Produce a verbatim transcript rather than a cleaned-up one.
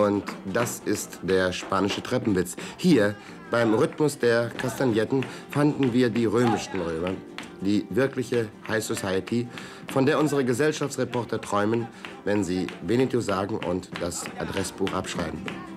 Und das ist der spanische Treppenwitz. Hier, beim Rhythmus der Kastagnetten, fanden wir die römischen Römer, die wirkliche High Society, von der unsere Gesellschaftsreporter träumen, wenn sie Benito sagen und das Adressbuch abschreiben.